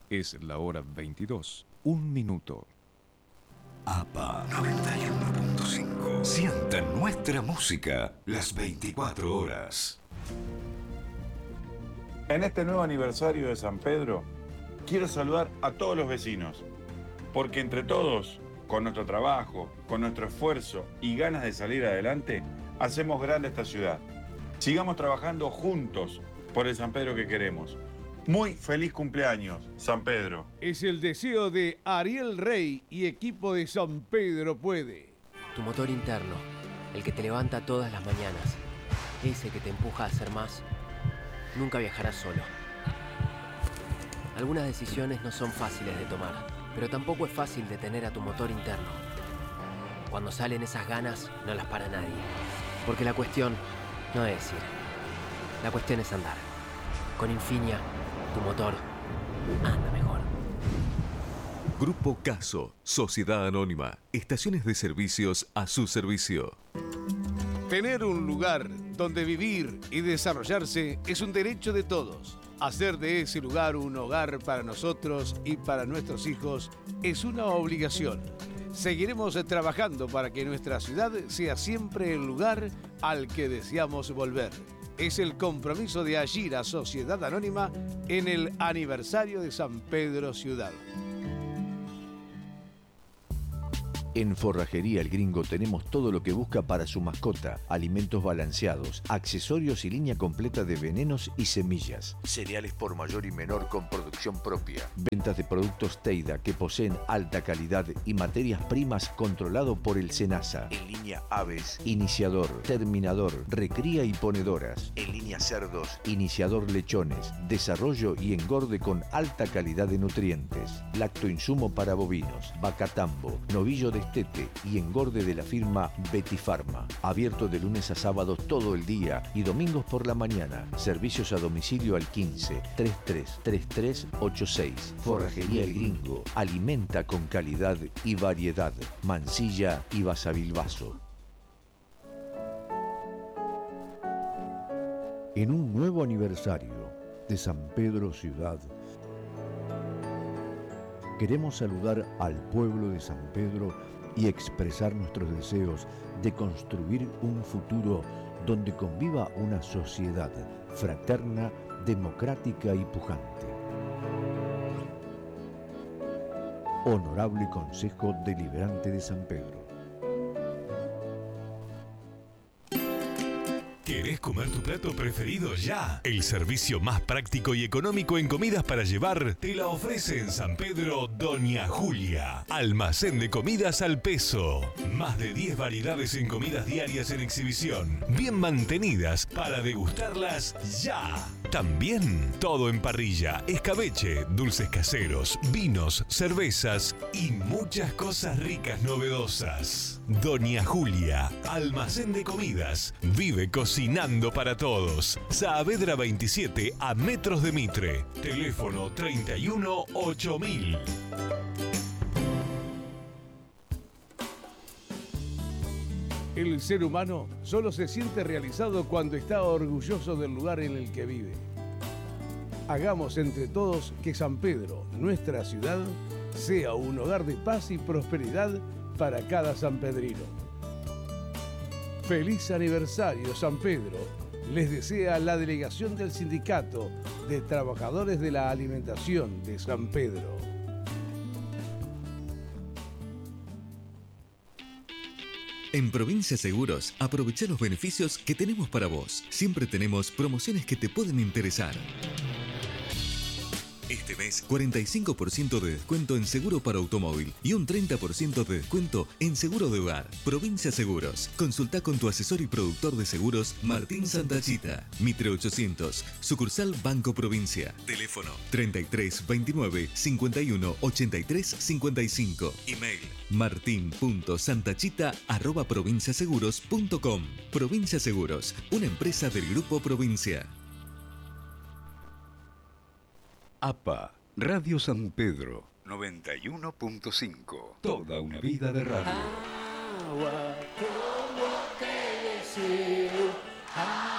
Es la hora 22, 1 minuto. APA 91.5. Sientan nuestra música las 24 horas. En este nuevo aniversario de San Pedro, quiero saludar a todos los vecinos, porque entre todos, con nuestro trabajo, con nuestro esfuerzo y ganas de salir adelante, hacemos grande esta ciudad. Sigamos trabajando juntos por el San Pedro que queremos. Muy feliz cumpleaños, San Pedro. Es el deseo de Ariel Rey y equipo de San Pedro Puede. Tu motor interno, el que te levanta todas las mañanas, ese que te empuja a hacer más, nunca viajarás solo. Algunas decisiones no son fáciles de tomar, pero tampoco es fácil detener a tu motor interno. Cuando salen esas ganas, no las para nadie. Porque la cuestión no es ir, la cuestión es andar. Con Infinia, tu motor anda mejor. Grupo Caso, Sociedad Anónima, estaciones de servicios a su servicio. Tener un lugar donde vivir y desarrollarse es un derecho de todos. Hacer de ese lugar un hogar para nosotros y para nuestros hijos es una obligación. Seguiremos trabajando para que nuestra ciudad sea siempre el lugar al que deseamos volver. Es el compromiso de Ayira Sociedad Anónima en el aniversario de San Pedro Ciudad. En Forrajería El Gringo tenemos todo lo que busca para su mascota: alimentos balanceados, accesorios y línea completa de venenos y semillas, cereales por mayor y menor con producción propia, ventas de productos Teida que poseen alta calidad y materias primas controlado por el SENASA. En línea aves, iniciador, terminador, recría y ponedoras. En línea cerdos, iniciador lechones, desarrollo y engorde con alta calidad de nutrientes, lactoinsumo para bovinos, vaca tambo, novillo de destete y engorde de la firma Betty Pharma. Abierto de lunes a sábado todo el día y domingos por la mañana. Servicios a domicilio al 15 3333 86. Forrajería El Gringo. Alimenta con calidad y variedad. Mansilla y Basavilbaso. En un nuevo aniversario de San Pedro Ciudad, queremos saludar al pueblo de San Pedro y expresar nuestros deseos de construir un futuro donde conviva una sociedad fraterna, democrática y pujante. Honorable Consejo Deliberante de San Pedro. ¿Querés comer tu plato preferido ya? El servicio más práctico y económico en comidas para llevar te la ofrece en San Pedro Doña Julia. Almacén de comidas al peso. Más de 10 variedades en comidas diarias en exhibición. Bien mantenidas para degustarlas ya. También todo en parrilla, escabeche, dulces caseros, vinos, cervezas y muchas cosas ricas novedosas. Doña Julia, almacén de comidas. Vive cocinando para todos. Saavedra 27 a metros de Mitre. Teléfono 31 8000. El ser humano solo se siente realizado cuando está orgulloso del lugar en el que vive. Hagamos entre todos que San Pedro, nuestra ciudad, sea un hogar de paz y prosperidad para cada sanpedrino. ¡Feliz aniversario, San Pedro! Les desea la delegación del Sindicato de Trabajadores de la Alimentación de San Pedro. En Provincia Seguros, aprovecha los beneficios que tenemos para vos. Siempre tenemos promociones que te pueden interesar. Este mes, 45% de descuento en seguro para automóvil y un 30% de descuento en seguro de hogar. Provincia Seguros. Consulta con tu asesor y productor de seguros, Martín Santachita. Mitre 800, sucursal Banco Provincia. Teléfono 33 29 51 83 55. Email martin.santachita@provinciaseguros.com. Provincia Seguros, una empresa del Grupo Provincia. APA, Radio San Pedro, 91.5. Toda una vida de radio. Agua, como te deseo.